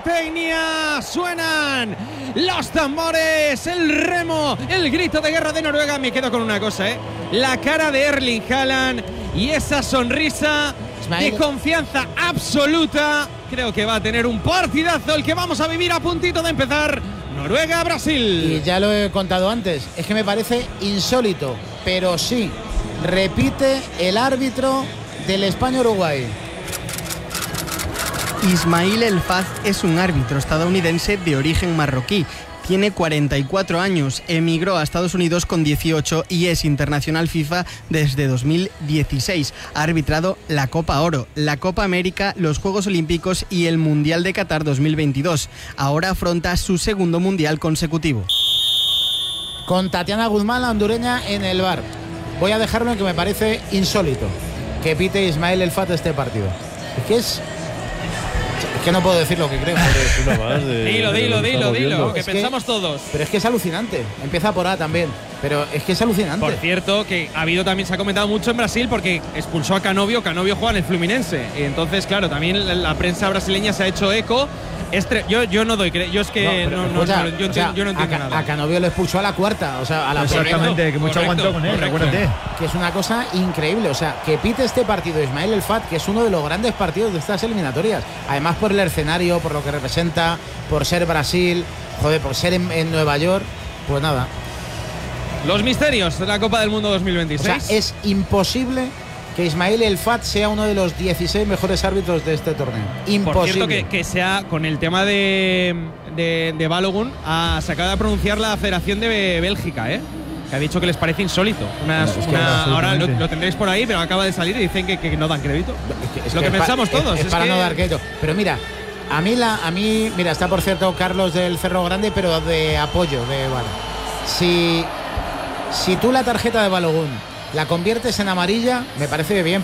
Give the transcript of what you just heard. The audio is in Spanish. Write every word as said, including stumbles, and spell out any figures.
pirotecnia, suenan los tambores, el remo, el grito de guerra de Noruega. Me quedo con una cosa, ¿eh? La cara de Erling Haaland y esa sonrisa Ismael. de confianza absoluta. Creo que va a tener un partidazo el que vamos a vivir a puntito de empezar. Noruega-Brasil. Y ya lo he contado antes, es que me parece insólito, pero sí, repite el árbitro del España-Uruguay. Ismail El Faz es un árbitro estadounidense de origen marroquí. Tiene cuarenta y cuatro años, emigró a Estados Unidos con dieciocho y es internacional FIFA desde dos mil dieciséis. Ha arbitrado la Copa Oro, la Copa América, los Juegos Olímpicos y el Mundial de Qatar dos mil veintidós. Ahora afronta su segundo Mundial consecutivo. Con Tatiana Guzmán, la hondureña, en el bar. Voy a dejarlo en que me parece insólito que pite Ismail El Faz este partido. Es que es... Es que no puedo decir lo que creo. De, dilo, dilo, dilo, dilo, que es pensamos que, todos. Pero es que es alucinante. Empieza por A también. Pero es que es alucinante. Por cierto, que ha habido también, se ha comentado mucho en Brasil porque expulsó a Canovio. Canovio juega en el Fluminense. Y entonces, claro, también la, la prensa brasileña se ha hecho eco. Estre yo, yo no doy cre yo es que no, no, no, escucha, no, yo, o sea, yo no entiendo a, nada. A Canovio le expulsó a la cuarta, o sea, a la exactamente, que mucho aguantó con él, acuérdate. Que es una cosa increíble, o sea, que pite este partido Ismail El Faz, que es uno de los grandes partidos de estas eliminatorias, además por el escenario, por lo que representa, por ser Brasil, joder, por ser en, en Nueva York, pues nada. Los misterios de la Copa del Mundo dos mil veintiséis. O sea, es imposible que Ismail El Faz sea uno de los dieciséis mejores árbitros de este torneo. Imposible. Por cierto, que, que sea con el tema de, de, de Balogun, ah, se acaba de pronunciar la Federación de Bélgica, ¿eh? Que ha dicho que les parece insólito. Una, es que una, ahora lo, lo tendréis por ahí, pero acaba de salir y dicen que, que no dan crédito. Es que, es lo que, que pensamos pa, todos. Es, es, es para que... no dar crédito. Pero mira, a mí, la, a mí, mira, está por cierto Carlos del Cerro Grande, pero de apoyo de Bar. Si, si tú la tarjeta de Balogun la conviertes en amarilla, me parece bien.